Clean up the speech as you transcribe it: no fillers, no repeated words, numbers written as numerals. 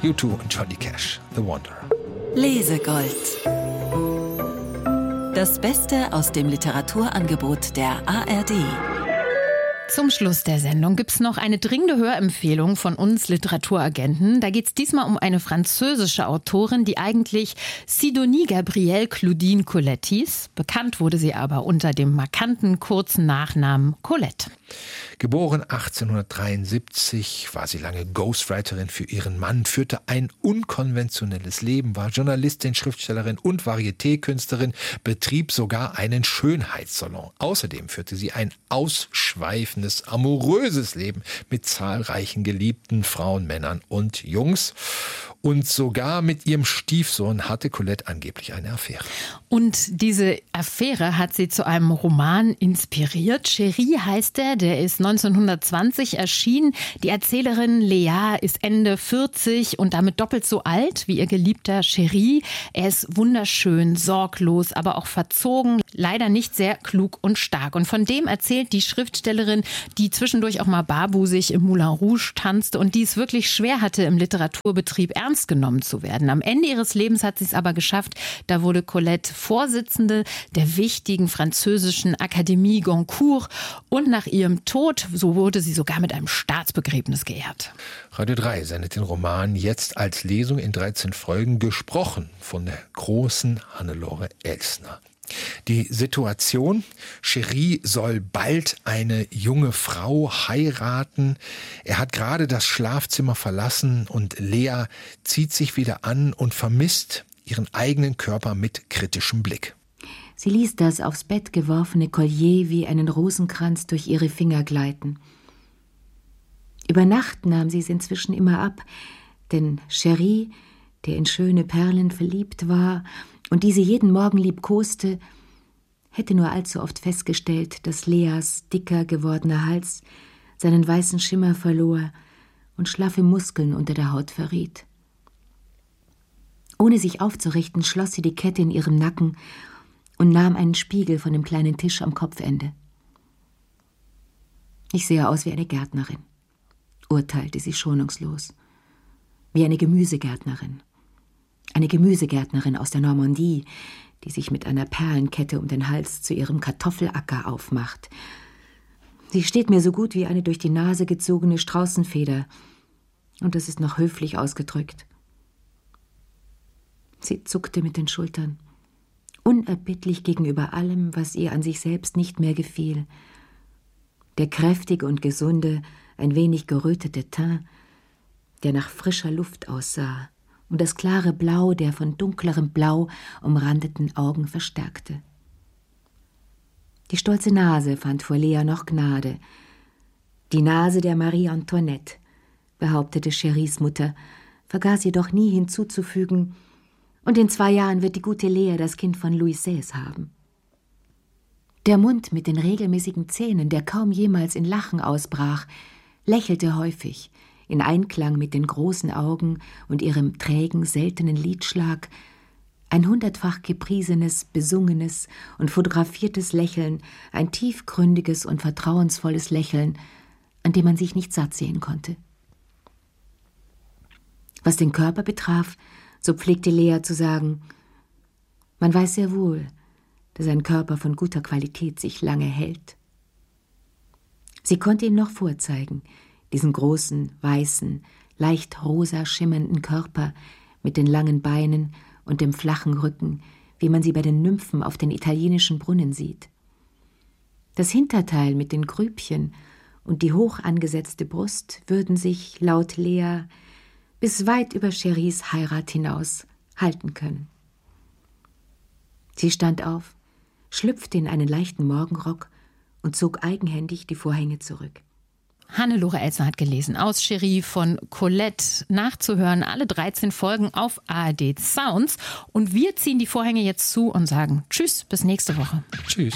U2 und Johnny Cash, The Wanderer. Lesegold. Das Beste aus dem Literaturangebot der ARD. Zum Schluss der Sendung gibt's noch eine dringende Hörempfehlung von uns Literaturagenten. Da geht's diesmal um eine französische Autorin, die eigentlich Sidonie Gabrielle Claudine Colette hieß. Bekannt wurde sie aber unter dem markanten kurzen Nachnamen Colette. Geboren 1873, war sie lange Ghostwriterin für ihren Mann, führte ein unkonventionelles Leben, war Journalistin, Schriftstellerin und Varieté-Künstlerin, betrieb sogar einen Schönheitssalon. Außerdem führte sie ein ausschweifendes, amoröses Leben mit zahlreichen geliebten Frauen, Männern und Jungs. Und sogar mit ihrem Stiefsohn hatte Colette angeblich eine Affäre. Und diese Affäre hat sie zu einem Roman inspiriert. Chérie heißt der ist 1920 erschienen. Die Erzählerin Lea ist Ende 40 und damit doppelt so alt wie ihr geliebter Chérie. Er ist wunderschön, sorglos, aber auch verzogen, leider nicht sehr klug und stark. Und von dem erzählt die Schriftstellerin, die zwischendurch auch mal barbusig im Moulin Rouge tanzte und die es wirklich schwer hatte, im Literaturbetrieb ernst genommen zu werden. Am Ende ihres Lebens hat sie es aber geschafft. Da wurde Colette Vorsitzende der wichtigen französischen Akademie Goncourt und nach ihrem Tod, so wurde sie sogar mit einem Staatsbegräbnis geehrt. Radio 3 sendet den Roman jetzt als Lesung in 13 Folgen, gesprochen von der großen Hannelore Elsner. Die Situation: Chérie soll bald eine junge Frau heiraten. Er hat gerade das Schlafzimmer verlassen und Lea zieht sich wieder an und vermisst ihren eigenen Körper mit kritischem Blick. Sie ließ das aufs Bett geworfene Collier wie einen Rosenkranz durch ihre Finger gleiten. Über Nacht nahm sie es inzwischen immer ab, denn Chérie, der in schöne Perlen verliebt war und die sie jeden Morgen liebkoste, hätte nur allzu oft festgestellt, dass Leas dicker gewordener Hals seinen weißen Schimmer verlor und schlaffe Muskeln unter der Haut verriet. Ohne sich aufzurichten, schloss sie die Kette in ihrem Nacken und nahm einen Spiegel von dem kleinen Tisch am Kopfende. »Ich sehe aus wie eine Gärtnerin«, urteilte sie schonungslos. »Wie eine Gemüsegärtnerin. Eine Gemüsegärtnerin aus der Normandie, die sich mit einer Perlenkette um den Hals zu ihrem Kartoffelacker aufmacht. Sie steht mir so gut wie eine durch die Nase gezogene Straußenfeder. Und das ist noch höflich ausgedrückt.« Sie zuckte mit den Schultern, unerbittlich gegenüber allem, was ihr an sich selbst nicht mehr gefiel. Der kräftige und gesunde, ein wenig gerötete Teint, der nach frischer Luft aussah, und das klare Blau der von dunklerem Blau umrandeten Augen verstärkte. Die stolze Nase fand vor Lea noch Gnade. Die Nase der Marie Antoinette, behauptete Chéries Mutter, vergaß jedoch nie hinzuzufügen, und in 2 Jahren wird die gute Lea das Kind von Louis XVI haben. Der Mund mit den regelmäßigen Zähnen, der kaum jemals in Lachen ausbrach, lächelte häufig, in Einklang mit den großen Augen und ihrem trägen, seltenen Lidschlag, ein 100-fach gepriesenes, besungenes und fotografiertes Lächeln, ein tiefgründiges und vertrauensvolles Lächeln, an dem man sich nicht satt sehen konnte. Was den Körper betraf, so pflegte Lea zu sagen, man weiß sehr wohl, dass ein Körper von guter Qualität sich lange hält. Sie konnte ihn noch vorzeigen, diesen großen, weißen, leicht rosa schimmernden Körper mit den langen Beinen und dem flachen Rücken, wie man sie bei den Nymphen auf den italienischen Brunnen sieht. Das Hinterteil mit den Grübchen und die hoch angesetzte Brust würden sich, laut Lea, bis weit über Chéries Heirat hinaus halten können. Sie stand auf, schlüpfte in einen leichten Morgenrock und zog eigenhändig die Vorhänge zurück. Hannelore Elsner hat gelesen aus Chérie von Colette. Nachzuhören alle 13 Folgen auf ARD Sounds. Und wir ziehen die Vorhänge jetzt zu und sagen Tschüss, bis nächste Woche. Tschüss.